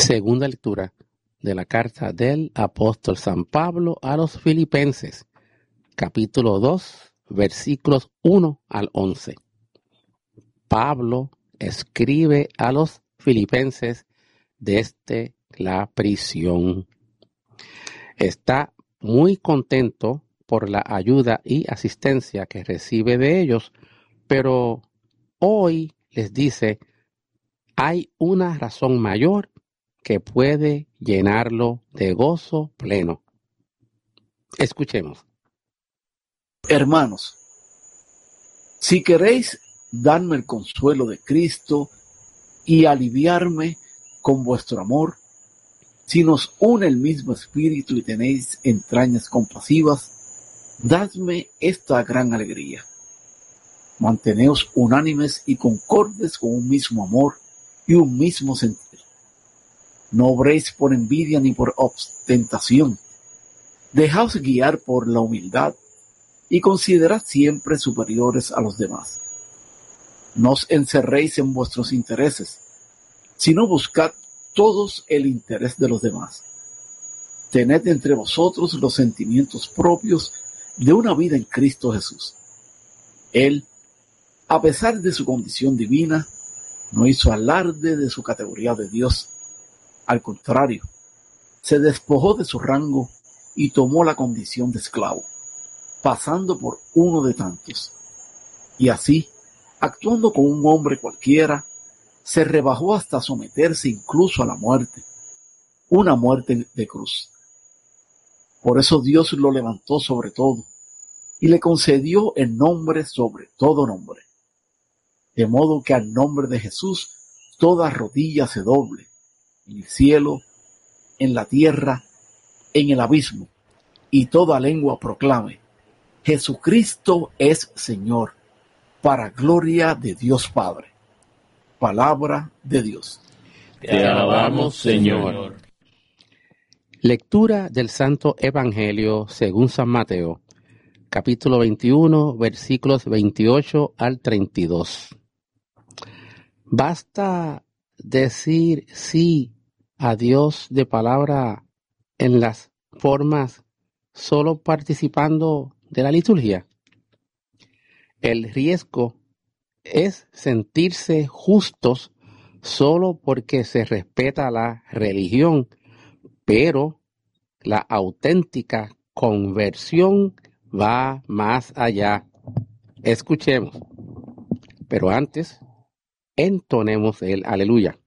Segunda lectura de la carta del apóstol San Pablo a los Filipenses, capítulo 2, versículos 1 al 11. Pablo escribe a los Filipenses desde la prisión. Está muy contento por la ayuda y asistencia que recibe de ellos, pero hoy les dice, hay una razón mayor que puede llenarlo de gozo pleno. Escuchemos. Hermanos, si queréis darme el consuelo de Cristo y aliviarme con vuestro amor, si nos une el mismo espíritu y tenéis entrañas compasivas, dadme esta gran alegría. Manteneos unánimes y concordes con un mismo amor y un mismo sentir. No obréis por envidia ni por ostentación. Dejaos guiar por la humildad y considerad siempre superiores a los demás. No os encerréis en vuestros intereses, sino buscad todos el interés de los demás. Tened entre vosotros los sentimientos propios de una vida en Cristo Jesús. Él, a pesar de su condición divina, no hizo alarde de su categoría de Dios. Al contrario, se despojó de su rango y tomó la condición de esclavo, pasando por uno de tantos. Y así, actuando como un hombre cualquiera, se rebajó hasta someterse incluso a la muerte, una muerte de cruz. Por eso Dios lo levantó sobre todo y le concedió el nombre sobre todo nombre, de modo que al nombre de Jesús toda rodilla se doble, en el cielo, en la tierra, en el abismo, y toda lengua proclame, Jesucristo es Señor, para gloria de Dios Padre. Palabra de Dios. Te alabamos, Señor. Lectura del Santo Evangelio según San Mateo, capítulo 21, versículos 28 al 32. Basta decir sí a Dios de palabra en las formas solo participando de la liturgia. El riesgo es sentirse justos solo porque se respeta la religión, pero la auténtica conversión va más allá. Escuchemos, pero antes entonemos el aleluya.